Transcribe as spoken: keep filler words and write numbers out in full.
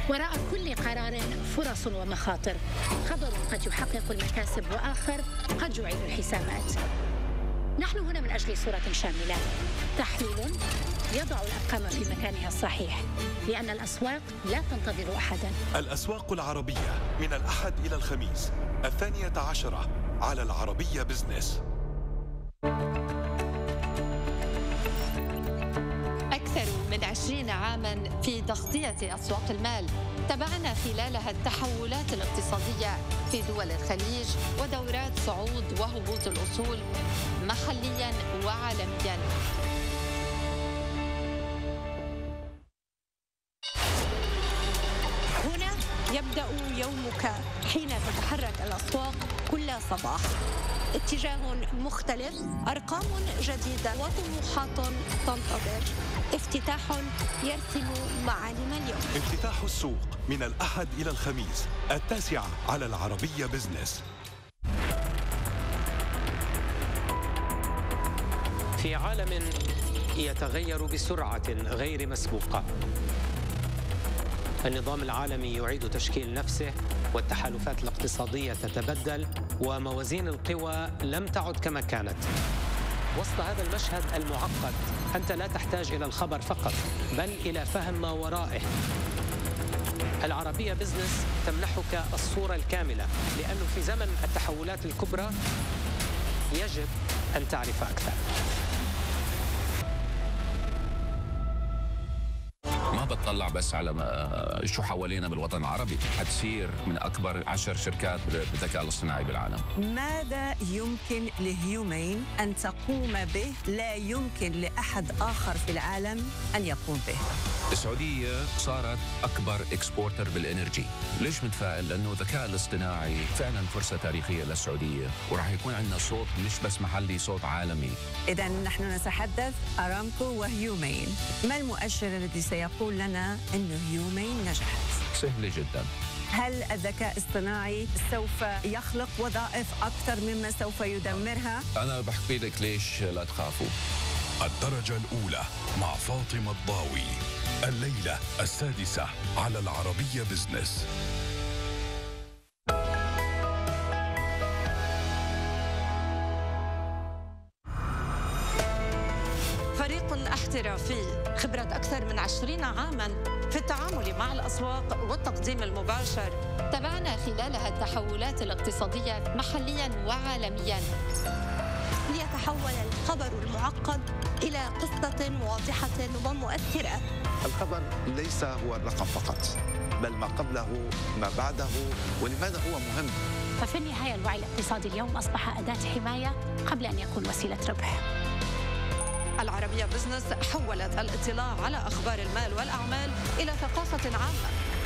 وراء كل قرار فرص ومخاطر، خبر قد يحقق المكاسب وآخر قد يعيد الحسابات. نحن هنا من أجل صورة شاملة، تحليل يضع الأرقام في مكانها الصحيح، لأن الأسواق لا تنتظر أحداً. الأسواق العربية من الأحد إلى الخميس الثانية عشرة على العربية بزنس. أكثر من عشرين عاماً في تغطية أسواق المال، تابعنا خلالها التحولات الاقتصادية في دول الخليج ودورات صعود وهبوط الأصول محلياً وعالمياً. هنا يبدأ يومك حين تتحرك الأسواق كل صباح. اتجاه مختلف، أرقام جديدة وطموحات تنتظر، افتتاح يرسم معالم اليوم. افتتاح السوق من الأحد إلى الخميس التاسعة على العربية بزنس. في عالم يتغير بسرعة غير مسبوقة، النظام العالمي يعيد تشكيل نفسه، والتحالفات الاقتصادية تتبدل، وموازين القوى لم تعد كما كانت. وسط هذا المشهد المعقد أنت لا تحتاج إلى الخبر فقط، بل إلى فهم ما ورائه. العربية بزنس تمنحك الصورة الكاملة، لأنه في زمن التحولات الكبرى يجب أن تعرف أكثر. ما بتطلع بس على ما شو حوالينا بالوطن العربي، حتصير من أكبر عشر شركات بالذكاء الاصطناعي بالعالم. ماذا يمكن لهيومين أن تقوم به لا يمكن لأحد آخر في العالم أن يقوم به؟ السعودية صارت أكبر إكسبورتر بالإنرجي. ليش متفائل؟ لأنه الذكاء الاصطناعي فعلا فرصة تاريخية للسعودية، وراح يكون عندنا صوت مش بس محلي، صوت عالمي. إذا نحن نتحدث أرامكو وهيومين. ما المؤشر الذي سيقول لنا أن هيومين نجحت؟ سهلة جدا. هل الذكاء الاصطناعي سوف يخلق وظائف أكثر مما سوف يدمرها؟ أنا بحكي لك ليش لا تخافوا. الدرجة الأولى مع فاطمة الضاوي الليلة السادسة على العربية بزنس. فريق احترافي، خبرة أكثر من عشرين عاماً في التعامل مع الأسواق والتقديم المباشر، تابعنا خلالها التحولات الاقتصادية محلياً وعالمياً، ليتحول الخبر المعقد إلى قصة واضحة ومؤثرة. الخبر ليس هو الرقم فقط، بل ما قبله، ما بعده، ولماذا هو مهم. ففي النهاية الوعي الاقتصادي اليوم أصبح أداة حماية قبل أن يكون وسيلة ربح. العربية بزنس حولت الاطلاع على أخبار المال والأعمال إلى ثقافة عامة.